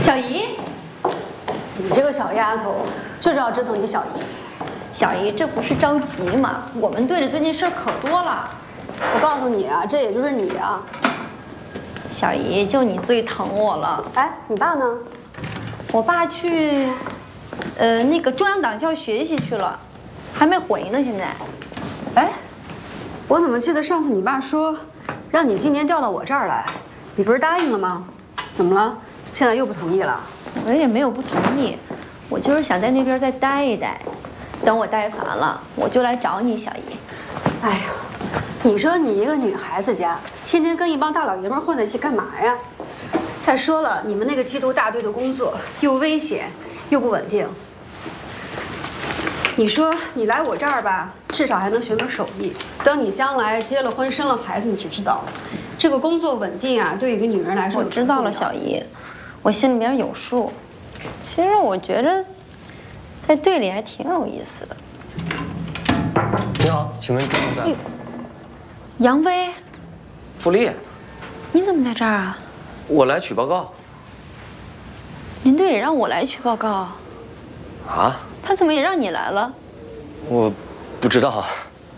小姨， 你这个小丫头就知道折腾你小姨。 小姨，这不是着急吗？我们队里最近事儿可多了。 我告诉你啊，这也就是你啊。 小姨，就你最疼我了。 哎，你爸呢？ 我爸去，那个中央党校学习去了，还没回呢。现在， 哎，我怎么记得上次你爸说，让你今年调到我这儿来，你不是答应了吗？怎么了？现在又不同意了？ 我也没有不同意，我就是想在那边再待一待，等我待烦了，我就来找你，小姨。 哎呀，你说你一个女孩子家，天天跟一帮大老爷们混在一起干嘛呀？再说了，你们那个缉毒大队的工作又危险又不稳定。你说你来我这儿吧，至少还能学门手艺。等你将来结了婚、生了孩子，你就知道了。这个工作稳定啊，对一个女人来说， 我知道了，小姨，我心里边有数。其实我觉着，在队里还挺有意思的。 你好，请问张总在？ 杨威， 傅丽， 你怎么在这儿啊？ 我来取报告。 林队也让我来取报告。 啊？ 他怎么也让你来了？ 我不知道啊。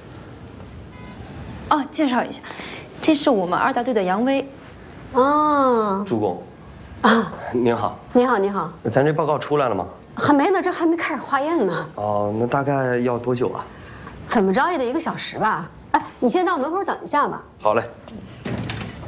哦，介绍一下，这是我们2大队的杨威。 啊， 朱工。 啊， 您好。 你好，你好。 咱这报告出来了吗？ 还没呢，这还没开始化验呢。 哦，那大概要多久啊？ 怎么着也得1个小时吧。哎，你先到门口等一下吧。 好嘞。